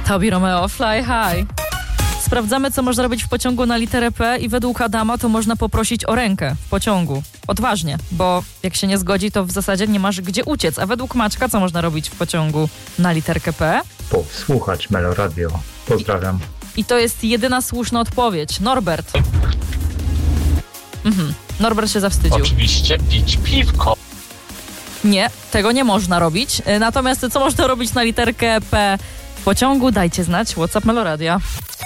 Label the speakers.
Speaker 1: Tobi Romeo, Fly High. Sprawdzamy, co można robić w pociągu na literę P i według Adama to można poprosić o rękę w pociągu. Odważnie, bo jak się nie zgodzi, to w zasadzie nie masz gdzie uciec. A według Maćka, co można robić w pociągu na literkę P?
Speaker 2: Posłuchać Meloradio. Pozdrawiam.
Speaker 1: I to jest jedyna słuszna odpowiedź. Norbert. Norbert się zawstydził.
Speaker 3: Oczywiście pić piwko.
Speaker 1: Nie, tego nie można robić. Natomiast co można robić na literkę P w pociągu? Dajcie znać. WhatsApp Meloradia.